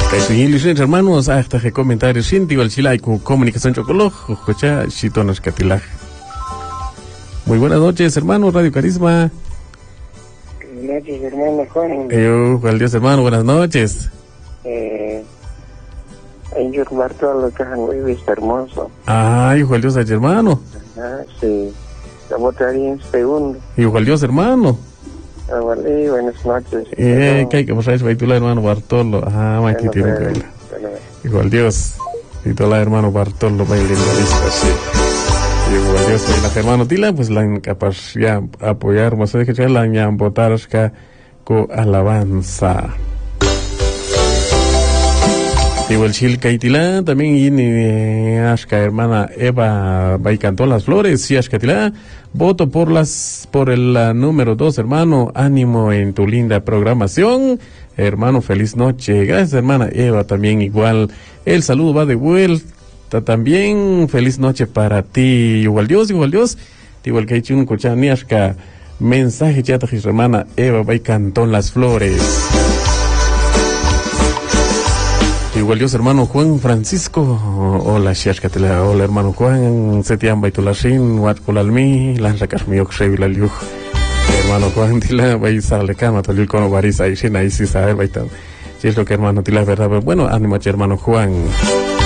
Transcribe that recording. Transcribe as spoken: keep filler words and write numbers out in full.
hermanos, hasta que comentarios sin igual chila y con comunicación chocoloj, escucha chitonas catilaj. Muy buenas noches, hermano, Radio Carisma. Buenas noches, hermano Juan. Eh, Juan Dios, hermano, buenas noches. Eh, en Yurmar todo lo que han visto hermoso. Ay, Juan Dios, hermano. Ah, sí. La votaría en segundo. Y Juan Dios, hermano. Ah, vale, buenas noches. Eh, que hay que pasar baitula, hermano Bartolo. Ah, Maiti tiene que hablar. Igual Dios. Y toda la hermano Bartolo, baile en la lista, sí. Igual Dios, y la hermano Tila, pues la incapacidad apoyar, más de que ya la han votar con alabanza. Igual Chilca y Tila, también y Ashka, hermana Eva Baicantó las flores, sí, Ashka Tila, voto por las, por el uh, número dos, hermano, ánimo en tu linda programación, hermano, feliz noche, gracias, hermana Eva, también igual, el saludo va de vuelta, también, feliz noche para ti, igual Dios, igual Dios, igual que hay un cochán, ni Ashka, mensaje chata, hermana Eva Baicantó las flores. Igual Dios, hermano Juan Francisco. Hola, Shiashkatela. Hola, hermano Juan. Setiam Baitulashin, Watkulalmi, Lanrakashmi Okshevi Laliuj. Hermano Juan, Tila, Baisa Lecama, Tolil Kono Barisa, Ishina, Isisa, Baitan. Si es lo que hermano Tila, verdad. Bueno, ánimo, hermano Juan.